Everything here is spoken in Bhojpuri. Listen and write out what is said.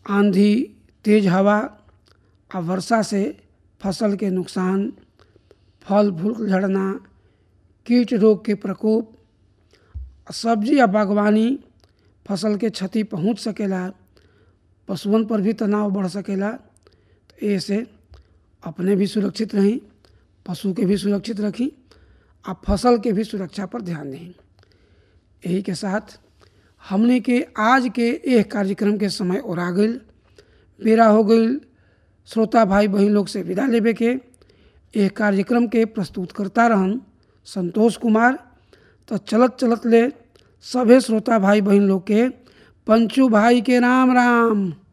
आंधी, तेज हवा और वर्षा से फसल के नुकसान, फल फूल झड़ना, कीट रोग के प्रकोप, सब्जी या बागवानी फसल के क्षति पहुंच सकेला, पशुओं पर भी तनाव बढ़ सकेला। तो ऐसे अपने भी सुरक्षित रहें, पशु के भी सुरक्षित रखें और फसल के भी सुरक्षा पर ध्यान दें। यही के साथ हमने के आज के एक कार्यक्रम के समय और आ गई, बेरा हो गई श्रोता भाई बहन लोग से विदा लेवे के। एक कार्यक्रम के प्रस्तुत करता रहन संतोष कुमार। तो चलत चलत ले सभे श्रोता भाई बहन लोग के पंचू भाई के राम राम।